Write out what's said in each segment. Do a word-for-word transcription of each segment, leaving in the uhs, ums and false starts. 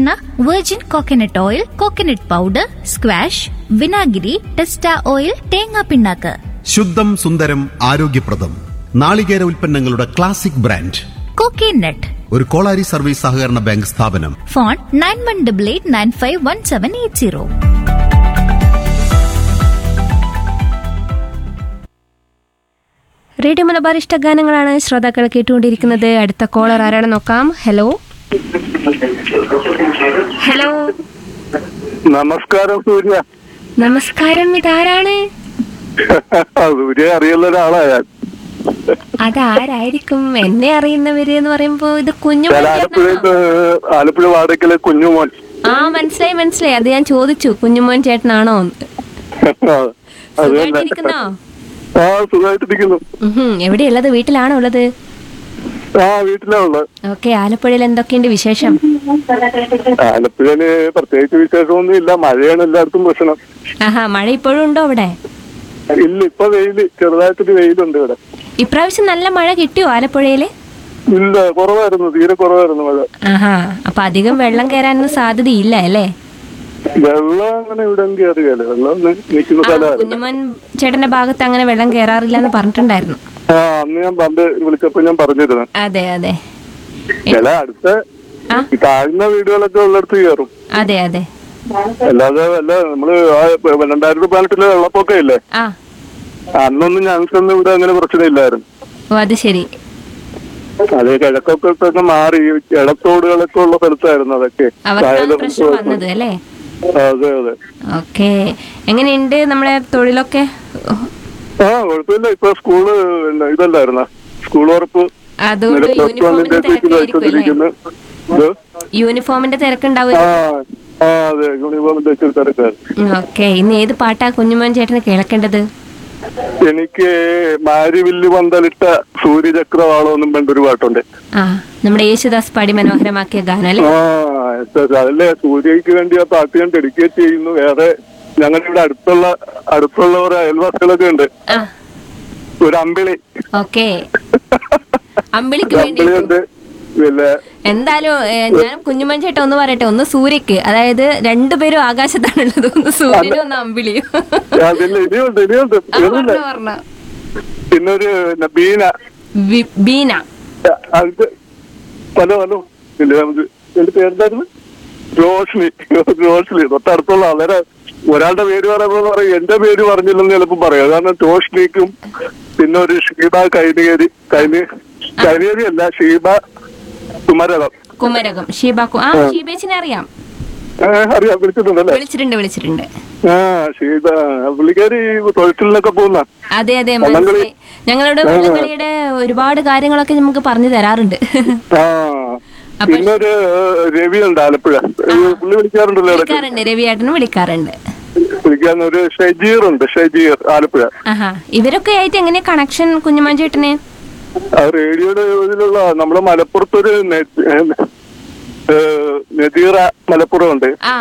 വെളിച്ചെണ്ണ, virgin coconut oil, coconut powder, squash, വിനാഗിരി, ടെസ്റ്റ oil, തേങ്ങാ പിണ്ണാക്ക്. ശുദ്ധം സുന്ദരം ആരോഗ്യപ്രദം നാളികേര ഉൽപ്പന്നങ്ങളുടെ ക്ലാസിക് ബ്രാൻഡ് കോക്കനട്ട്. ഒരു കോളാരി സർവീസ് സഹകരണ ബാങ്ക് സ്ഥാപനം. Phone nine one double eight nine five one seven eight zero. Radio Malabar ഇഷ്ടഗാനങ്ങളാണ് ശ്രോതാക്കൾ കേട്ടുകൊണ്ടിരിക്കുന്നത്. അടുത്ത കോളർ ആരാണ് നോക്കാം. ഹലോ ഹലോ നമസ്കാരം സൂര്യ. നമസ്കാരം, ഇതാരാണ്? സൂര്യ അറിയുന്ന ഒരാളാ ഞാൻ. അതാരായിരിക്കും? എന്നെ അറിയുന്നവര് എന്ന് പറയുമ്പോ ഇത് കുഞ്ഞു ആലപ്പുഴ ആലപ്പുഴ വാടകയിലെ കുഞ്ഞുമോൻ. ആ മനസ്സിലായി മനസ്സിലായി. അത് ഞാൻ ചോദിച്ചു, കുഞ്ഞുമോൻ ചേട്ടനാണോ? സുഖമായിട്ടിരിക്കുന്നോ? ആ സുഖമായിട്ടിരിക്കുന്നു. എവിടെയുള്ളത്? വീട്ടിലാണോ ഉള്ളത്? ആ വീട്ടിലാ ഉള്ളത്. ഓക്കെ. ആലപ്പുഴയിൽ എന്തൊക്കെയുണ്ട് വിശേഷം? ആലപ്പുഴയില് പ്രത്യേകിച്ച് വിശേഷമൊന്നും ഇല്ല. മഴയാണ് എല്ലായിടത്തും പ്രശ്നം. ആഹാ, മഴ ഇപ്പോഴും ഉണ്ടോ അവിടെ? ഇല്ല, ഇപ്പൊ വെയില്, ചെറുതായിട്ടൊരു വെയിലുണ്ട് ഇവിടെ. ഇപ്രാവശ്യം നല്ല മഴ കിട്ടിയോ ആലപ്പുഴയില്? ഇല്ല, കുറവായിരുന്നു, തീരെ കുറവായിരുന്നു മഴ. ആഹാ, അപ്പൊ അധികം വെള്ളം കയറാനൊന്നും സാധ്യതയില്ല അല്ലേ? വെള്ളം അങ്ങനെ ഇവിടെ കയറിയല്ലേ, വെള്ളം നിൽക്കുന്ന സ്ഥലമാണ്. കുഞ്ഞുമോൻ ചേട്ടന്റെ ഭാഗത്ത് അങ്ങനെ വെള്ളം കയറാറില്ല എന്ന് പറഞ്ഞിട്ടുണ്ടായിരുന്നു. ആ, അന്ന് ഞാൻ പണ്ട് വിളിച്ചപ്പോ ഞാൻ പറഞ്ഞിരുന്നു. അതെ അതെ. ചില അടുത്ത താഴ്ന്ന വീടുകളൊക്കെ ഉള്ളിടത്ത് കയറും. അതെ അതെ. അല്ലാതെ അല്ല, നമ്മള് രണ്ടായിരത്തി പതിനെട്ടിലെ വെള്ളപ്പൊക്കം ഇല്ലേ, അന്നൊന്നും ഞങ്ങൾക്കൊന്നും ഇവിടെ അങ്ങനെ പ്രശ്നമില്ലായിരുന്നു. ഓ, അത് ശരി. അത് കിഴക്കൊക്കെ മാറി ഇടത്തോടുകളൊക്കെ ഉള്ള സ്ഥലത്തായിരുന്നു അതൊക്കെ. വന്നത് അല്ലേ? അതെ അതെ. ഓക്കെ. എങ്ങനെയുണ്ട് നമ്മുടെ തൊഴിലൊക്കെ? ആ കുഴപ്പമില്ല. ഇപ്പൊ സ്കൂള് ഇതല്ലായിരുന്ന സ്കൂൾ ഉറപ്പ് യൂണിഫോമിന്റെ തിരക്കുണ്ടാവും. ഓക്കെ. ഇന്ന് ഏത് പാട്ടാ കുഞ്ഞുമോൻ ചേട്ടന് കേൾക്കേണ്ടത്? എനിക്ക് മാരിവില്ല് പന്തലിട്ട സൂര്യചക്രവാളോന്നും പണ്ടൊരു പാട്ടുണ്ട്. ആ, നമ്മുടെ യേശുദാസ് പാടി മനോഹരമാക്കിയ ഗാനം അല്ലേ? ആ അതല്ലേ, സൂര്യക്ക് വേണ്ടി ആ പാട്ട് ഞാൻ ഡെഡിക്കേറ്റ് ചെയ്യുന്നു. വേറെ ഞങ്ങളുടെ ഇവിടെ അടുത്തുള്ള അടുത്തുള്ള ഒരു അയൽവാസികളൊക്കെ ഉണ്ട്. ഒരു അമ്പിളി. ഓക്കെ. അമ്പിളിക്ക് വേണ്ടി എന്തായാലും ഞാൻ കുഞ്ഞുമോൻ ചേട്ടൻ ഒന്ന് പറയട്ടെ. ഒന്ന് സൂര്യക്ക്, അതായത് രണ്ടുപേരും ആകാശത്താണുള്ളത്. ഒന്ന് സൂര്യനും ഒന്ന് അമ്പിളിയും. പിന്നൊരു ബീന. ബീന. ഹലോ ഹലോ എന്റെ പേരെന്തായിരുന്നു? റോഷ്നി. റോഷ്നി തൊട്ടടുത്തുള്ള വളരെ ഒരാളുടെ പേര് പറയുമ്പോൾ പറയും എന്റെ പേര് പറഞ്ഞില്ലെന്ന് ചിലപ്പോൾ പറയാം. കാരണം റോഷ്നിക്കും പിന്നെ ഒരു ഷീബ കൈനേരി കൈന കൈനേരി അല്ല ഷീബ കുമരകം. കുമരകം ഷീബ. ആ ഷീബേച്ചിനെ അറിയാം. അറിയാം, വിളിച്ചിട്ടുണ്ടല്ലേ? വിളിച്ചിട്ടുണ്ട് വിളിച്ചിട്ടുണ്ട്. ആ ഷീബ പുള്ളിക്കാരി തൊഴിലിനൊക്കെ പോകുന്ന. അതെ അതെ. ഞങ്ങളുടെ വള്ളംകളിയുടെ ഒരുപാട് കാര്യങ്ങളൊക്കെ നമുക്ക് പറഞ്ഞു തരാറുണ്ട്. ആ പിന്നൊരു രവി ഉണ്ട് ആലപ്പുഴ. പുള്ളി വിളിക്കാറുണ്ടല്ലോ? വിളിക്കാറുണ്ട്, രവിയേട്ടനും വിളിക്കാറുണ്ട്. വിളിക്കാൻ ഒരു ഷജീർ ഉണ്ട്, ഷജീർ ആലപ്പുഴ. ആഹാ. ഇവരൊക്കെ ആയിട്ട് എങ്ങനെയാ കണക്ഷൻ കുഞ്ഞുമോൻ ചേട്ടന്? റേഡിയോയുടെ ഇതിലുള്ള നമ്മുടെ മലപ്പുറത്തൊരു നദീറ മലപ്പുറം ഉണ്ട്. ആ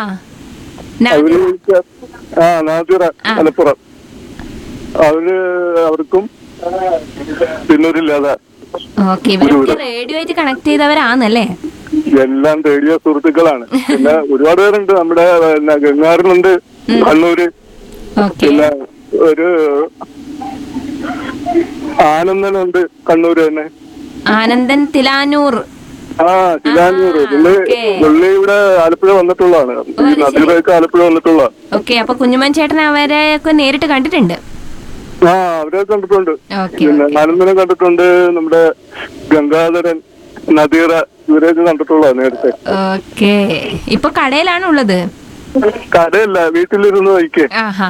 നാദിറ മലപ്പുറം. അവര് അവർക്കും പിന്നൊരു ലത. ഓക്കെ. ഇവരൊക്കെ റേഡിയോ ആയിട്ട് കണക്ട് ചെയ്തവരാണല്ലേ? എല്ലാം റേഡിയോ സുഹൃത്തുക്കളാണ്. പിന്നെ ഒരുപാട് പേരുണ്ട്. നമ്മുടെ ഗംഗാറിനുണ്ട് കണ്ണൂര്. പിന്നെ ഒരു ആനന്ദനുണ്ട് കണ്ണൂര് തന്നെ. ആനന്ദൻ തിലാനൂർ. ആ തിലാനൂർ. പുള്ളി പുള്ളി ഇവിടെ ആലപ്പുഴ വന്നിട്ടുള്ളതാണ്. നദിയിലേക്ക് ആലപ്പുഴ വന്നിട്ടുള്ള. ഓക്കെ. അപ്പൊ കുഞ്ഞുമോൻ ചേട്ടൻ അവരെയൊക്കെ നേരിട്ട് കണ്ടിട്ടുണ്ട്? ആ അവരെ കണ്ടിട്ടുണ്ട്. പിന്നെ ആനന്ദനെ കണ്ടിട്ടുണ്ട്. നമ്മുടെ ഗംഗാധരൻ, നദീറ ഇവരെയൊക്കെ കണ്ടിട്ടുള്ള നേരത്തെ. ഓക്കെ. ഇപ്പൊ കടയിലാണ് ഉള്ളത്? കടയല്ല, വീട്ടിലിരുന്ന് വയ്ക്കേ.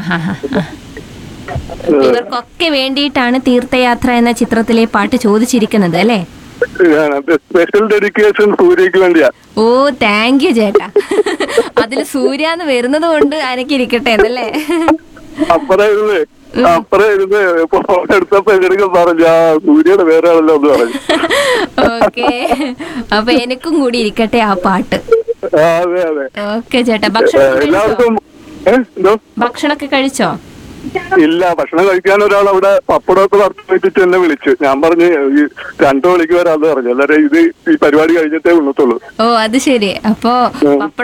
ഇവർക്കൊക്കെ വേണ്ടിയിട്ടാണ് തീർത്ഥയാത്ര എന്ന ചിത്രത്തിലെ പാട്ട് ചോദിച്ചിരിക്കുന്നത് അല്ലേ? സ്പെഷ്യൽ ഡെഡിക്കേഷൻ സൂര്യക്ക് വേണ്ടിയാ. ഓ താങ്ക് യു ചേട്ടാ. അതില് സൂര്യാന്ന് വരുന്നത് കൊണ്ട് അനക്കിരിക്കട്ടെ എന്നല്ലേ? അപ്പറായിരുന്നേ അപ്പറായിരുന്നേ ഫോട്ടോ എടുത്തപ്പോ എങ്ങനെയൊക്കെ പറഞ്ഞു ആ സൂര്യയുടെ വേറെ ആണല്ലോ എന്ന് പറഞ്ഞു. ഓക്കെ. അപ്പൊ എനിക്കും കൂടി ഇരിക്കട്ടെ ആ പാട്ട്. അതെ അതെ. ഓക്കെ ചേട്ടാ. ഭക്ഷണം ഭക്ഷണമൊക്കെ കഴിച്ചോ? ഇല്ല, ഭക്ഷണം കഴിക്കാൻ ഒരാൾ അവിടെ പപ്പടമൊക്കെ വറുത്ത് വെച്ചിട്ട് എന്നെ വിളിച്ചു. ഞാൻ പറഞ്ഞു ഈ രണ്ടു മണിക്ക് വരാന്ന് പറഞ്ഞു. അല്ലാതെ ഇത് ഈ പരിപാടി കഴിഞ്ഞിട്ടേ വിളിത്തുള്ളൂ. ഓ അത് ശരി. അപ്പൊ